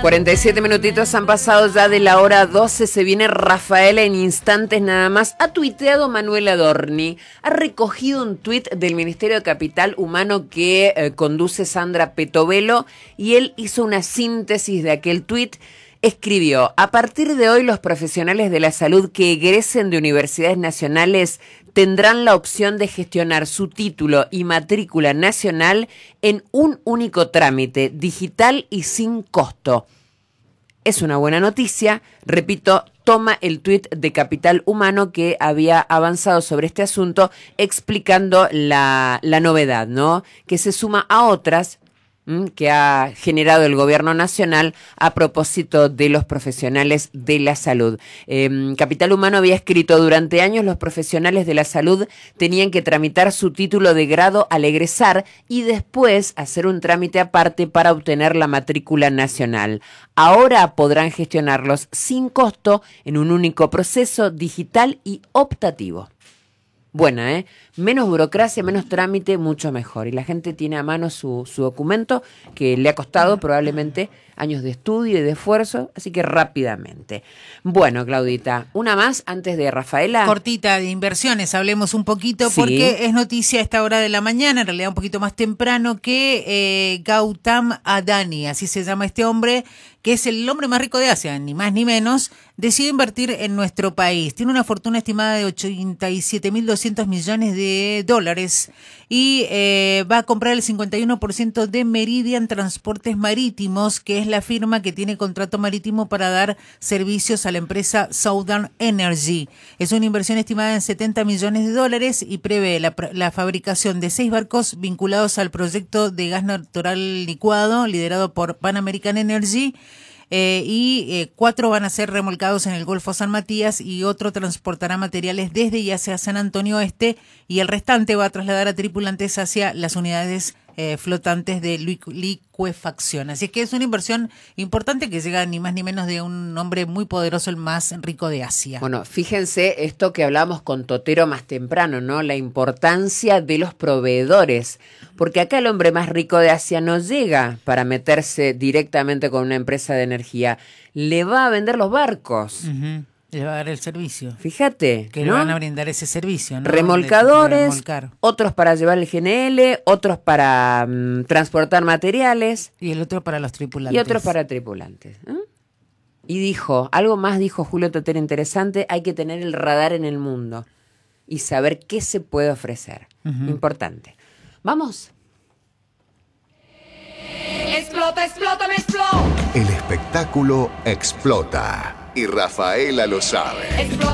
47 minutitos han pasado ya de la hora 12. Se viene Rafaela en instantes nada más. Ha tuiteado Manuel Adorni. Ha recogido un tuit del Ministerio de Capital Humano que conduce Sandra Petovelo. Y él hizo una síntesis de aquel tuit. Escribió: a partir de hoy los profesionales de la salud que egresen de universidades nacionales tendrán la opción de gestionar su título y matrícula nacional en un único trámite, digital y sin costo. Es una buena noticia, repito, toma el tuit de Capital Humano que había avanzado sobre este asunto explicando la novedad, ¿no? Que se suma a otras que ha generado el gobierno nacional a propósito de los profesionales de la salud. Capital Humano había escrito: durante años los profesionales de la salud tenían que tramitar su título de grado al egresar y después hacer un trámite aparte para obtener la matrícula nacional. Ahora podrán gestionarlos sin costo en un único proceso digital y optativo. Buena, menos burocracia, menos trámite, mucho mejor. Y la gente tiene a mano su documento que le ha costado probablemente años de estudio y de esfuerzo, así que rápidamente. Bueno, Claudita, una más antes de Rafaela. Cortita, de inversiones, hablemos un poquito, sí, porque es noticia a esta hora de la mañana, en realidad un poquito más temprano, que Gautam Adani, así se llama este hombre, que es el hombre más rico de Asia, ni más ni menos, decide invertir en nuestro país. Tiene una fortuna estimada de 87.200 millones de dólares y va a comprar el 51% de Meridian Transportes Marítimos, que es la firma que tiene contrato marítimo para dar servicios a la empresa Southern Energy. Es una inversión estimada en 70 millones de dólares y prevé la fabricación de 6 barcos vinculados al proyecto de gas natural licuado liderado por Pan American Energy. 4 van a ser remolcados en el Golfo San Matías y otro transportará materiales desde y hacia San Antonio Oeste y el restante va a trasladar a tripulantes hacia las unidades flotantes de licuefacción. Así que es una inversión importante que llega ni más ni menos de un hombre muy poderoso, el más rico de Asia. Bueno, fíjense esto que hablábamos con Totero más temprano, ¿no? La importancia de los proveedores, porque acá el hombre más rico de Asia no llega para meterse directamente con una empresa de energía, le va a vender los barcos. Uh-huh. Le va a dar el servicio. Fíjate, que ¿no? le van a brindar ese servicio, ¿no? Remolcadores, otros para llevar el GNL, otros para transportar materiales. Y el otro para los tripulantes. Y otros para tripulantes. Y dijo, algo más dijo Julio Totero interesante: hay que tener el radar en el mundo y saber qué se puede ofrecer. Uh-huh. Importante. ¿Vamos? Explota, explota, me explota. El espectáculo explota. Y Rafaela lo sabe. Explota.